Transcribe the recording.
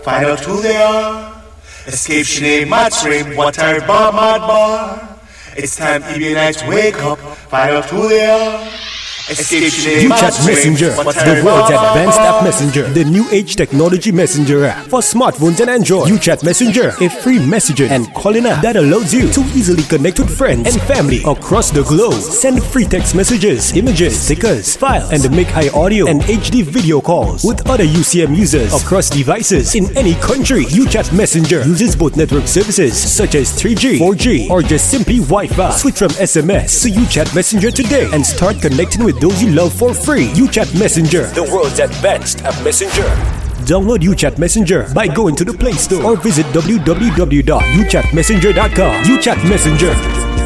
Find out who they are. Escape Sinead, Mad Stream, Water Bar, Mad Bar. It's time Ebionites wake up. Find out who they are. UChat Messenger, the world's advanced app messenger, the new age technology messenger app for smartphones and Android. UChat Messenger, a free messaging and calling app that allows you to easily connect with friends and family across the globe. Send free text messages, images, stickers, files, and make high audio and HD video calls with other UCM users across devices in any country. UChat Messenger uses both network services such as 3G, 4G, or just simply Wi-Fi. Switch from SMS to UChat Messenger today and start connecting with those you love for free. UChat Messenger, the world's advanced app messenger. Download UChat Messenger by going to the Play Store or visit www.uchatmessenger.com. UChat Messenger.